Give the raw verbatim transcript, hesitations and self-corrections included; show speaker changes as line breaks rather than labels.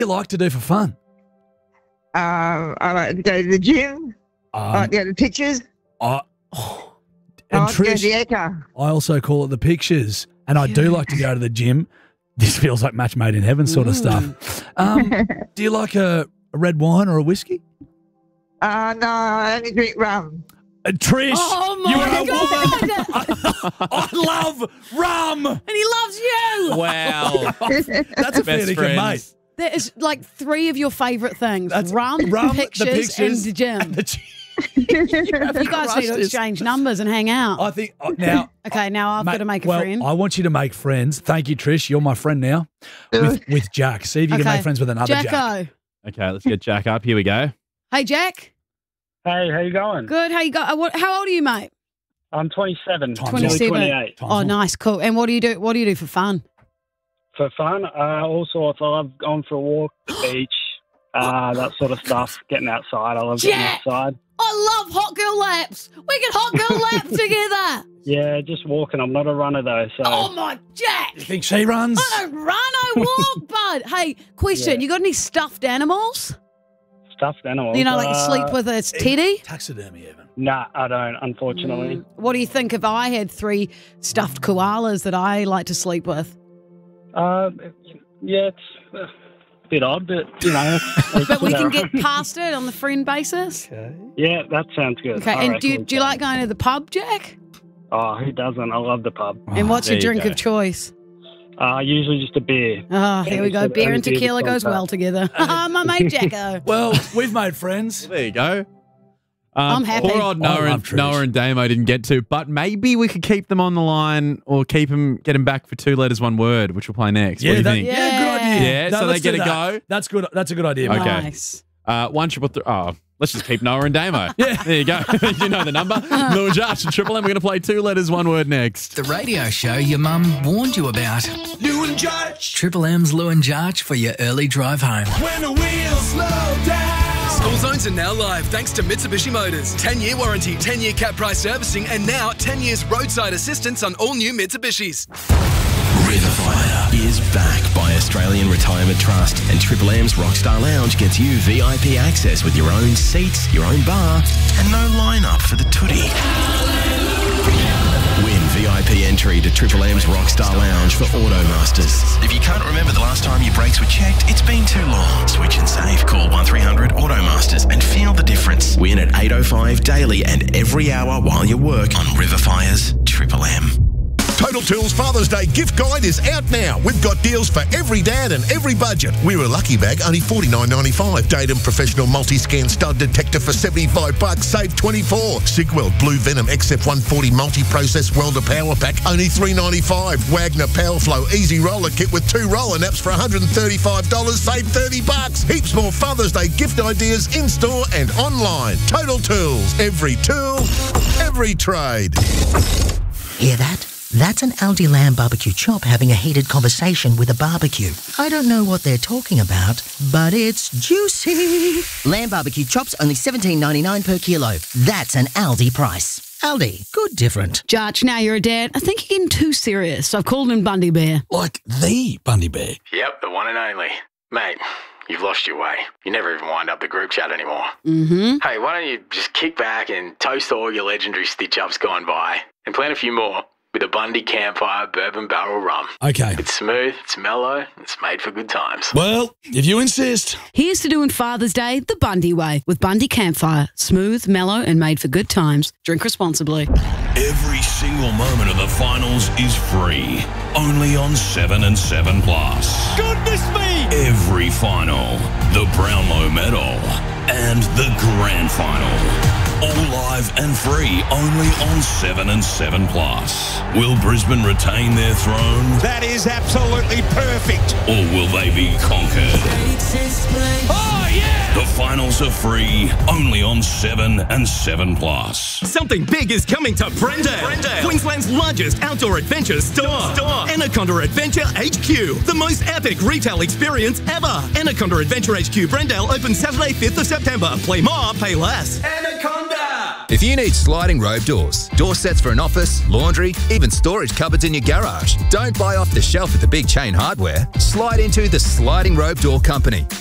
you like to do for fun?
Uh, I like to go to the gym.
Um,
I like to go to pictures.
I, oh,
I
and
like to go to
Trish,
the Echo.
I also call it the pictures, and I do like to go to the gym. This feels like match made in heaven sort of stuff. Um, do you like a, a red wine or a whiskey?
Uh, no, I only drink rum.
Uh, Trish,
Oh, my
you are a
God.
woman. I love rum.
And he loves you.
Wow.
That's a fair
Best
dinkum,
friends.
mate.
That is like three of your favourite things.
That's
rum,
rum,
pictures,
the pictures,
and the gym.
and the gym.
You guys need
crushed
to
this.
exchange numbers and hang out.
I think uh, now.
Okay, now I've
mate,
got to make a
well,
friend.
I want you to make friends. Thank you, Trish. You're my friend now. With, with Jack. See if you can
Okay.
make friends with another Jack.
Jacko.
Okay, let's get Jack up. Here we go.
Hey, Jack.
Hey, how you going?
Good. How you got? uh, What? How old are you, mate?
I'm twenty-seven.
Time's
nearly
twenty-seven.
twenty-eight.
Time's
Oh,
up.
nice, cool. And what do you do? What do you do for fun?
For fun, uh, all sorts. I love going for a walk, the beach, uh, that sort of stuff. Getting outside. I love getting
Jack!
outside.
I love hot girl laps. We can hot girl lap together.
Yeah, just walking. I'm not a runner though, so
Oh my Jack!
You think she runs?
I don't run, I walk, bud. Hey, question:
Yeah.
You got any stuffed animals?
stuffed animals.
You know, like you
uh,
sleep with a teddy.
Taxidermy, even.
Nah, I don't. Unfortunately.
Mm. What do you think if I had three stuffed koalas that I like to sleep with?
Uh, yeah, it's uh, a bit odd, but you know. it's,
But we
uh,
can get past it on the friend basis.
Okay.
Yeah, that sounds good.
Okay,
I
and do you,
reckon
do you
so.
like going to the pub, Jack?
Oh, who doesn't? I love the pub.
And what's
there
your
you
drink
go.
of choice?
Uh, usually just a beer.
Oh, here we go.
Only
Beer and
beer
tequila
before
goes
that.
well together. My mate Jacko.
Well, we've made friends.
There you go. Um,
I'm happy.
Poor old
I
Noah
love
and,
Trish.
Noah and Damo didn't get to, but maybe we could keep them on the line or keep them, get them back for two letters, one word, which we'll play next.
Yeah,
what do you
that,
think?
yeah, good idea.
Yeah, so
let's
they
do
get a
that.
go?
That's good. That's a good idea. mate.
Okay.
Nice.
Uh, one triple three. Oh, let's just keep Noah and Damo. Yeah. There you go. You know the number. Lou and Josh and Triple M. We're going to play two letters, one word next.
The radio show your mum warned you about.
Lou and Josh.
Triple M's Lou and Jarch for your early drive home.
When the wheels slow down.
School zones are now live thanks to Mitsubishi Motors. ten-year warranty, ten-year cap price servicing, and now ten years roadside assistance on all new Mitsubishis.
River Fire is back by Australian Retirement Trust, and Triple M's Rockstar Lounge gets you V I P access with your own seats, your own bar, and no line-up for the tootie. Win V I P entry to Triple M's Rockstar Lounge for Automasters. If you can't remember the last time your brakes were checked, it's been too long. Switch and save. Call one three hundred Automasters and feel the difference. Win at eight oh five daily and every hour while you work on River Fire's Triple M.
Total Tools Father's Day gift guide is out now. We've got deals for every dad and every budget. We're a lucky bag, only forty-nine ninety-five. Datum Professional Multi-Scan Stud Detector for seventy-five bucks, save twenty-four. Sigweld Blue Venom X F one forty Multi-Process Welder Power Pack, only three ninety-five. Wagner Powerflow Easy Roller Kit with two roller naps for one hundred thirty-five dollars, save thirty bucks. Heaps more Father's Day gift ideas in-store and online. Total Tools, every tool, every trade.
Hear that? That's an Aldi lamb barbecue chop having a heated conversation with a barbecue. I don't know what they're talking about, but it's juicy. Lamb barbecue chops only seventeen ninety-nine per kilo. That's an Aldi price. Aldi, good different.
Jarch, now you're a dad. I think you're getting too serious. So I've called him Bundy Bear.
Like the Bundy Bear.
Yep, the one and only. Mate, you've lost your way. You never even wind up the group chat anymore.
Mm-hmm.
Hey, why don't you just kick back and toast all your legendary stitch-ups gone by and plan a few more with a Bundy Campfire Bourbon Barrel Rum.
Okay.
It's smooth, it's mellow, it's made for good times.
Well, if you insist.
Here's to doing Father's Day the Bundy way with Bundy Campfire. Smooth, mellow, and made for good times. Drink responsibly.
Every single moment of the finals is free. Only on seven and seven Plus.
Goodness me!
Every final, the Brownlow Medal, and the Grand Final. All live and free only on seven and seven Plus. Will Brisbane retain their throne?
That is absolutely perfect.
Or will they be conquered?
Oh, yeah!
The finals are free only on seven and seven Plus.
Something big is coming to Brendale, Brendale. Queensland's largest outdoor adventure store. store. Anaconda Adventure H Q, the most epic retail experience ever. Anaconda Adventure H Q Brendale opens Saturday, fifth of September. Play more, pay less.
Anaconda!
If you need sliding robe doors, door sets for an office, laundry, even storage cupboards in your garage, don't buy off the shelf at the big chain hardware. Slide into the Sliding Robe Door Company.